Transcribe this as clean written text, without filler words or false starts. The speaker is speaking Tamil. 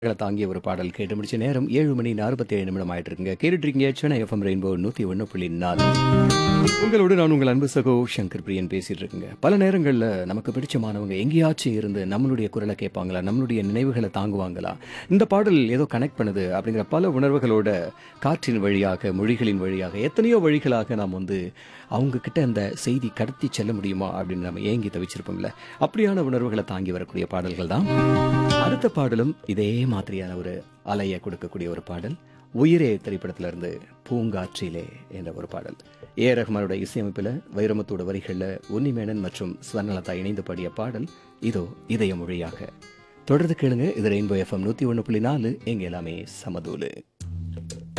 தாங்கிய ஒரு பாடல் கேட்டு முடிச்ச நேரம் 7 மணி 47 நிமிடம் ஆயிட்டு இருக்குங்க. கேட்டுட்டு இருக்கீங்க சென்னை எஃப்எம் ரெயின்போ 101.4. உங்களோடு நான் உங்கள் அன்பு சகோ சங்கர் பிரியன் பேசிட்டு இருக்குங்க. பல நேரங்களில் நமக்கு பிடிச்சமானவங்க எங்கேயாச்சும் இருந்து நம்மளுடைய குரலை கேட்பாங்களா, நம்மளுடைய நினைவுகளை தாங்குவாங்களா, இந்த பாடல் ஏதோ கனெக்ட் பண்ணுது அப்படிங்கிற பல உணர்வுகளோட காற்றின் வழியாக, மொழிகளின் வழியாக, எத்தனையோ வழிகளாக நாம் அவங்க கிட்ட அந்த செய்தி கடத்தி செல்ல முடியுமா அப்படின்னு நம்ம ஏங்கி தவிச்சிருப்போம்ல. அப்படியான உணர்வுகளை தாங்கி வரக்கூடிய பாடல்கள் தான். அடுத்த பாடலும் இதே மாதிரியான ஒரு அலையை கொடுக்கக்கூடிய ஒரு பாடல். உயிரே திரைப்படத்துல இருந்து பூங்காற்றிலே என்ற ஒரு பாடல். ரஹ்மானோட இசையமைப்பில் வைரமுத்தோட வரிகளில் உன்னிமேனன் மற்றும் ஸ்வர்ணலதா இணைந்து பாடிய பாடல் இதோ இதய மொழியாக. தொடர்ந்து கேளுங்க. இது ரெயின்போ எஃப்எம் 101.4. எங்க எல்லாமே சமதூலு.